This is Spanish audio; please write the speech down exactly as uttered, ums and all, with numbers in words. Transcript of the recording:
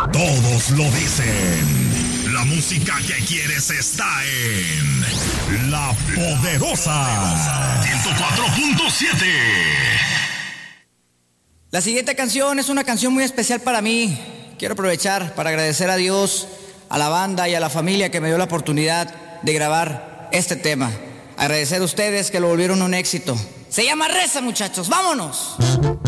Todos lo dicen. La música que quieres está en La Poderosa ciento cuatro punto siete. La siguiente canción es una canción muy especial para mí. Quiero aprovechar para agradecer a Dios, a la banda y a la familia que me dio la oportunidad de grabar este tema. Agradecer a ustedes que lo volvieron un éxito. Se llama Reza, muchachos. ¡Vámonos!